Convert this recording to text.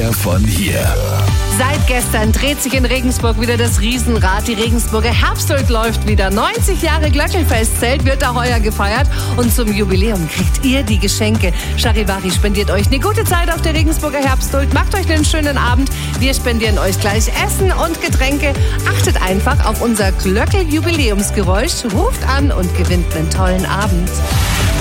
Klassiker von hier. Seit gestern dreht sich in Regensburg wieder das Riesenrad. Die Regensburger Herbstult läuft wieder. 90 Jahre Glöckelfestzelt wird da heuer gefeiert. Und zum Jubiläum kriegt ihr die Geschenke. Charivari spendiert euch eine gute Zeit auf der Regensburger Herbstult. Macht euch einen schönen Abend. Wir spendieren euch gleich Essen und Getränke. Achtet einfach auf unser Glöckel-Jubiläumsgeräusch. Ruft an und gewinnt einen tollen Abend.